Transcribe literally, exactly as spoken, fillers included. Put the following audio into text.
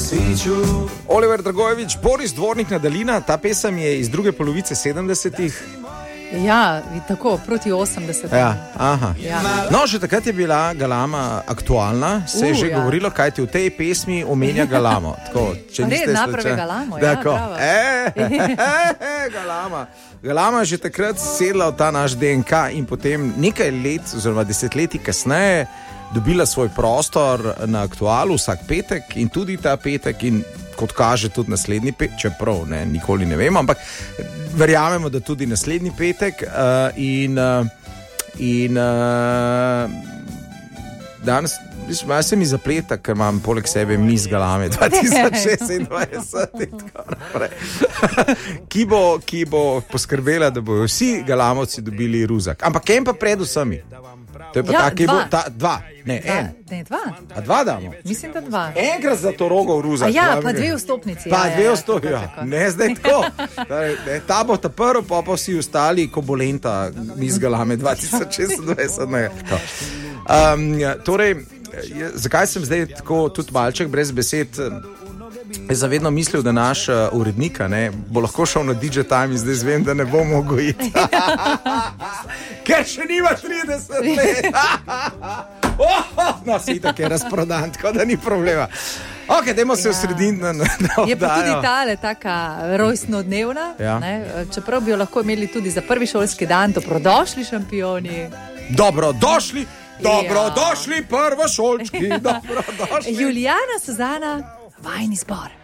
Oliver Dragojevič, Boris Dvornik Nadalina, ta pesem je iz druge polovice sedemdesetih. Ja, tako, proti osemdesetim. Ja, aha. Ja. No, že takrat je bila Galama aktualna, se je Uh, že ja. govorilo, kaj ti v tej pesmi omenja Galamo. Tako, če Red, niste naprave slučaj- Galamo, ja, Tako. bravo. E, e, e, Galama. Galama je že takrat sedla v ta naš D N K in potem nekaj let, oziroma desetletij kasneje, dobila svoj prostor na Aktualu vsak petek in tudi ta petek in kot kaže tudi naslednji petek, čeprav ne, nikoli ne vemo, ampak verjamemo, da tudi naslednji petek uh, in, uh, in uh, danes malo se mi zapleta, ker imam poleg sebe mis Galame dva tisoč šestindvajset in tako naprej. ki, bo, ki bo poskrbela, da bojo vsi Galamovci dobili ruzak. Ampak en pa pred vsemi. To je pa Ja, ta, ki dva. bo ta, dva, ne, Da, en. ne, dva. A dva damo? Mislim, da dva. Enkrat za to rogov ruzak. A ja, dva pa bi- dve vstopnici. Pa ja, dve ja, vstopnici, tako, ja. tako. Ne, zdaj tako. Torej, ne, ta bo ta prvi, pa pa vsi ostali, ko bo lenta iz Galame dva tisoč šestindvajset. Ne, tako. um, ja, torej, je, zakaj sem zdaj tako tudi malček brez besed? Jaz zavedno mislil, da naš uh, urednik ne, bo lahko šel na D J Time in zdaj zvem, da ne bo mogel iti. Ker še nima trideset let. oh, no, si tako je razprodan, tako da ni problema. Ok, dajmo se Ja. osrediti na, na, na Je pa tudi oddajo. tale taka rojstnodnevna, Ja. ne, čeprav bi jo lahko imeli tudi za prvi šolski dan, dobrodošli šampioni. Dobrodošli, dobrodošli, Ja. dobrodošli prvošolčki, dobrodošli. Julijana, Suzana, vajni zbor.